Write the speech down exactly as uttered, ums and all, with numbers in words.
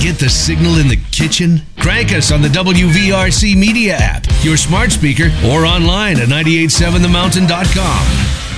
get the signal in the kitchen? Crank us on the W V R C Media app, your smart speaker, or online at nine eight seven the mountain dot com.